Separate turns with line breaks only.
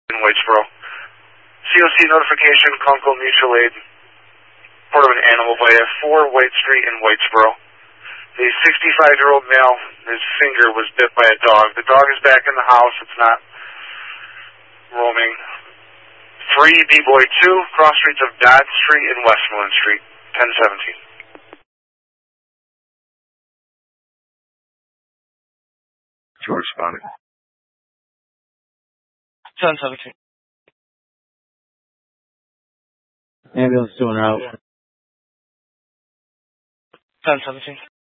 in Whitesboro. COC notification, Conkle Mutual Aid, report of an animal bite at 4 White Street in Whitesboro. The 65-year-old male, his finger was bit by a dog. The dog is back in the house. It's not roaming. 3 D-Boy 2, cross streets of Dodd Street and Westmoreland Street, 1017.
George responding.
1017.
Ambulance doing route.
1017.